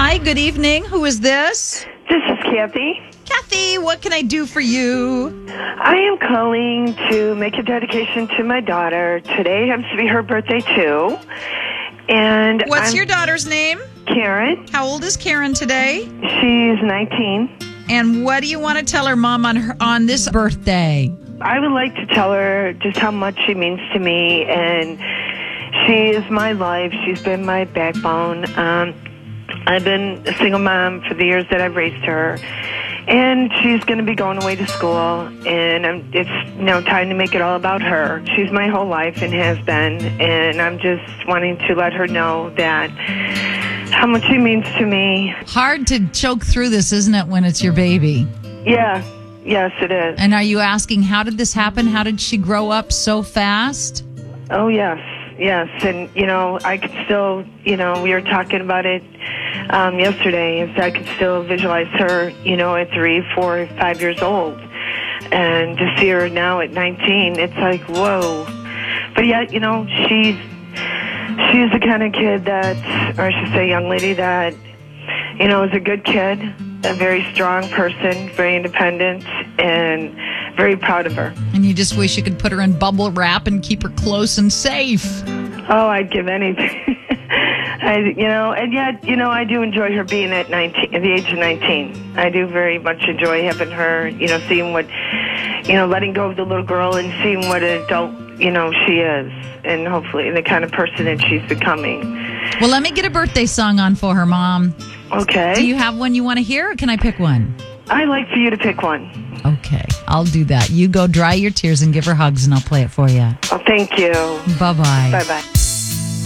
Hi, good evening. Who is this? This is Kathy. Kathy, what can I do for you? I am calling to make a dedication to my daughter. Today happens to be her birthday, too. And What's your daughter's name? Karen. How old is Karen today? She's 19. And what do you want to tell her mom on this birthday? I would like to tell her just how much she means to me, and she is my life. She's been my backbone. I've been a single mom for the years that I've raised her, and she's going to be going away to school, and it's now time to make it all about her. She's my whole life and has been, and I'm just wanting to let her know that how much she means to me. Hard to choke through this, isn't it, when it's your baby? Yeah. Yes, it is. And are you asking, how did this happen? How did she grow up so fast? Oh, yes. Yes. And, I could still, we were talking about it yesterday. And so I could still visualize her, at 3, 4, 5 years old. And to see her now at 19, it's like, whoa. But yet, she's the kind of kid that, or I should say young lady that, is a good kid, a very strong person, very independent, and very proud of her. And you just wish you could put her in bubble wrap and keep her close and safe. Oh, I'd give anything. And yet, I do enjoy her being at the age of 19. I do very much enjoy having her, seeing what, letting go of the little girl and seeing what an adult, she is, and hopefully the kind of person that she's becoming. Well, let me get a birthday song on for her, Mom. Okay. Do you have one you want to hear, or can I pick one? I'd like for you to pick one. Okay, I'll do that. You go dry your tears and give her hugs, and I'll play it for you. Oh, thank you. Bye-bye. Bye-bye.